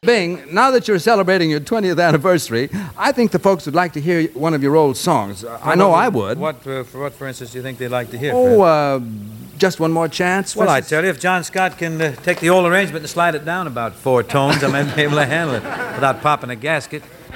Bing, now that you're celebrating your 20th anniversary, I think the folks would like to hear one of your old songs. I know I would. For instance, do you think they'd like to hear? Just one more chance? Well, I tell you, if John Scott can take the old arrangement and slide it down about 4 tones, I might be able to handle it without popping a gasket.